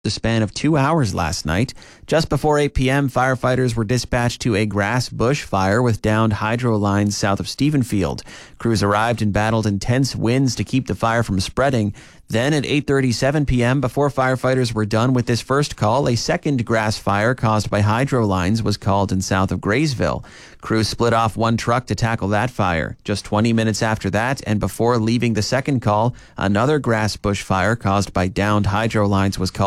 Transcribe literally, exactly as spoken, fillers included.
the span of two hours last night. Just before eight p.m., firefighters were dispatched to a grass bush fire with downed hydro lines south of Stephenfield. Crews arrived and battled intense winds to keep the fire from spreading. Then at eight thirty-seven p.m., before firefighters were done with this first call, a second grass fire caused by hydro lines was called in south of Graysville. Crews split off one truck to tackle that fire. Just twenty minutes after that, and before leaving the second call, another grass bush fire caused by downed hydro lines was called